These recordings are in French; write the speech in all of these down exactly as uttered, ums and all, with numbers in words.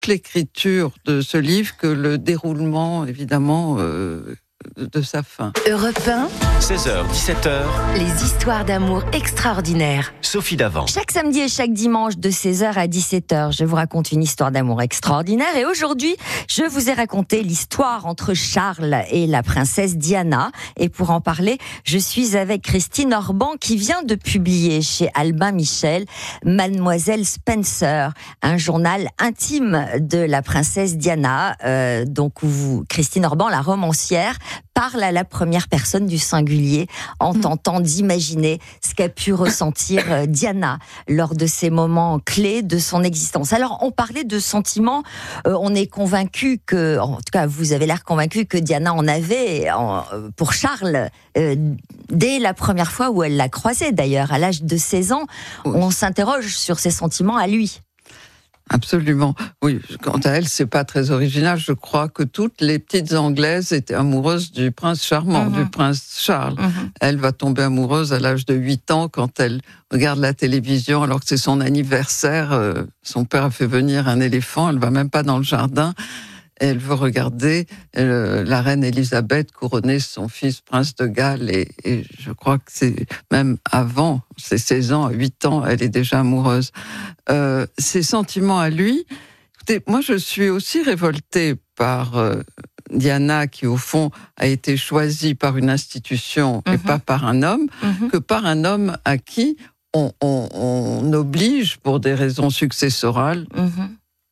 l'écriture de ce livre que le déroulement, évidemment, euh, de sa fin. Europe un, seize heures dix-sept heures, les histoires d'amour extraordinaires. Sophie Davant. Chaque samedi et chaque dimanche de seize heures à dix-sept heures, je vous raconte une histoire d'amour extraordinaire. Et aujourd'hui, je vous ai raconté l'histoire entre Charles et la princesse Diana. Et pour en parler, je suis avec Christine Orban qui vient de publier chez Albin Michel Mademoiselle Spencer, un journal intime de la princesse Diana. Euh, donc, où vous, Christine Orban, la romancière, parle à la première personne du singulier en tentant d'imaginer ce qu'a pu ressentir Diana lors de ces moments clés de son existence. Alors, on parlait de sentiments, euh, on est convaincu que, en tout cas, vous avez l'air convaincu que Diana en avait en, pour Charles euh, dès la première fois où elle l'a croisé, d'ailleurs, à l'âge de seize ans. Oui. On s'interroge sur ses sentiments à lui. Absolument. Oui, quant à elle, c'est pas très original. Je crois que toutes les petites Anglaises étaient amoureuses du prince charmant, mmh. du prince Charles. Mmh. Elle va tomber amoureuse à l'âge de huit ans quand elle regarde la télévision alors que c'est son anniversaire. Euh, son père a fait venir un éléphant. Elle va même pas dans le jardin. Elle veut regarder euh, la reine Élisabeth couronner son fils prince de Galles. Et, et je crois que c'est même avant ses seize ans, à huit ans, elle est déjà amoureuse. Euh, ses sentiments à lui, écoutez, moi je suis aussi révoltée par euh, Diana qui au fond a été choisie par une institution mm-hmm. et pas par un homme, mm-hmm. que par un homme à qui on, on, on oblige pour des raisons successorales mm-hmm.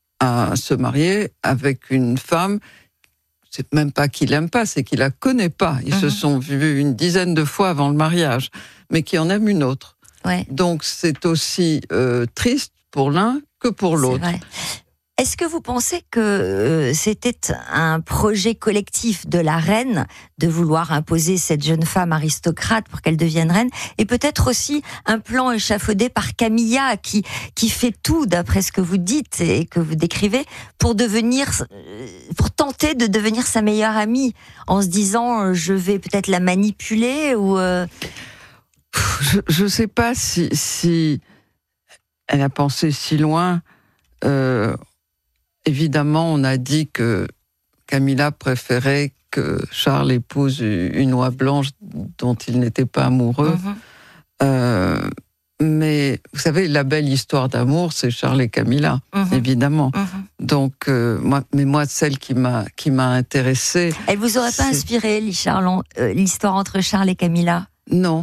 à se marier avec une femme. C'est même pas qu'il aime pas, c'est qu'il la connaît pas. Ils mm-hmm. se sont vus une dizaine de fois avant le mariage, mais qui en aime une autre. Ouais. Donc c'est aussi euh, triste pour l'un que pour l'autre. C'est vrai. Est-ce que vous pensez que euh, c'était un projet collectif de la reine de vouloir imposer cette jeune femme aristocrate pour qu'elle devienne reine, et peut-être aussi un plan échafaudé par Camilla qui qui fait tout, d'après ce que vous dites et que vous décrivez, pour devenir, pour tenter de devenir sa meilleure amie, en se disant je vais peut-être la manipuler ou. Euh... Je ne sais pas si si elle a pensé si loin. Euh, Évidemment, on a dit que Camilla préférait que Charles épouse une oie blanche dont il n'était pas amoureux. Mmh. Euh, mais vous savez, la belle histoire d'amour, c'est Charles et Camilla, mmh. évidemment. Mmh. Donc, euh, moi, mais moi, celle qui m'a qui m'a intéressée. Elle vous aurait pas inspiré, Charles, euh, l'histoire entre Charles et Camilla ? Non.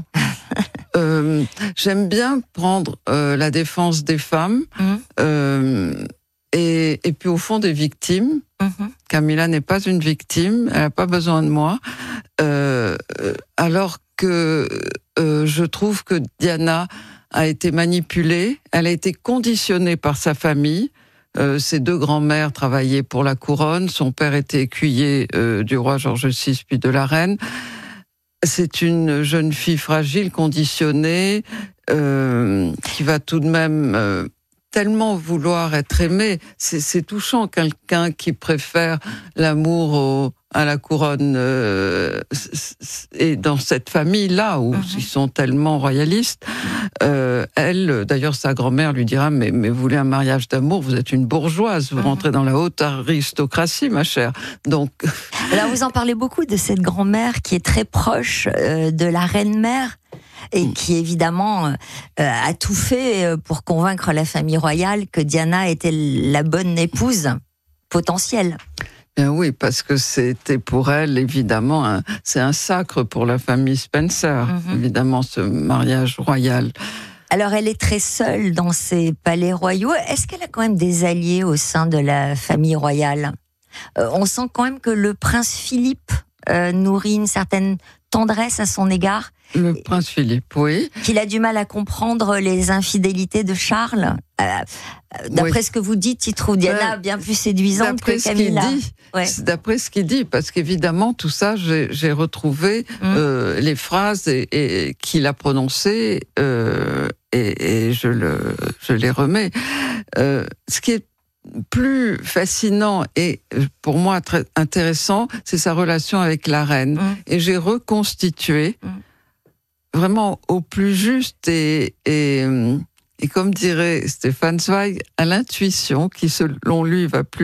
euh, j'aime bien prendre euh, la défense des femmes. Mmh. Euh, Et, et puis au fond des victimes, mmh. Camilla n'est pas une victime, elle n'a pas besoin de moi, euh, alors que euh, je trouve que Diana a été manipulée, elle a été conditionnée par sa famille. Euh, ses deux grands-mères travaillaient pour la couronne, son père était écuyer euh, du roi Georges six puis de la reine. C'est une jeune fille fragile, conditionnée, euh, qui va tout de même... Euh, tellement vouloir être aimé, c'est, c'est touchant, quelqu'un qui préfère l'amour au, à la couronne, euh, et dans cette famille-là, où mm-hmm. ils sont tellement royalistes, euh, elle, d'ailleurs sa grand-mère lui dira, mais, mais vous voulez un mariage d'amour, vous êtes une bourgeoise, vous mm-hmm. rentrez dans la haute aristocratie, ma chère. Donc... Alors vous en parlez beaucoup de cette grand-mère qui est très proche euh, de la reine-mère, et qui évidemment euh, a tout fait pour convaincre la famille royale que Diana était la bonne épouse potentielle. Bien oui, parce que c'était pour elle, évidemment, un, c'est un sacre pour la famille Spencer, mm-hmm. évidemment, ce mariage royal. Alors, elle est très seule dans ses palais royaux. Est-ce qu'elle a quand même des alliés au sein de la famille royale ? euh, On sent quand même que le prince Philippe euh, nourrit une certaine tendresse à son égard. Le prince Philippe, oui. Qu'il a du mal à comprendre les infidélités de Charles. Euh, d'après oui. ce que vous dites, il trouve Diana euh, bien plus séduisante que Camilla. D'après ce qu'il dit, ouais. d'après ce qu'il dit, parce qu'évidemment, tout ça, j'ai, j'ai retrouvé mmh. euh, les phrases et, et, qu'il a prononcées euh, et, et je, le, je les remets. Euh, ce qui est plus fascinant et pour moi très intéressant, c'est sa relation avec la reine. Mmh. Et j'ai reconstitué mmh. vraiment au plus juste et, et Et comme dirait Stéphane Zweig, à l'intuition, qui selon lui va plus